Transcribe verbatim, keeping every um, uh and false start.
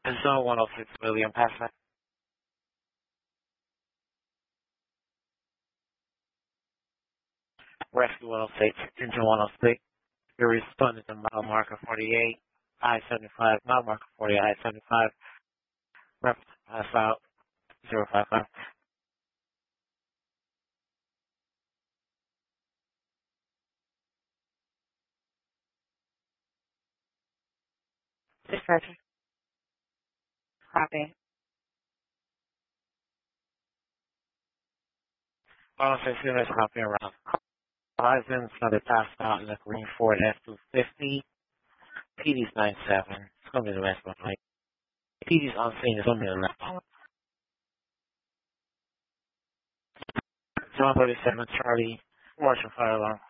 Zone one oh six, William Passer. Rescue one oh six, Engine one oh six. You're responding to mile marker forty-eight, I seventy-five, mile marker forty-eight, I seventy-five. Rep, pass out, zero five five. Dispatcher. Copy. one oh six units copy around. Horizon, so they passed out in the green Ford F two fifty. P D's nine seven. It's going to be the rest of the night. P D's on scene. It's going to be the left. Zone thirty-seven, Charlie. Commercial fire alarm.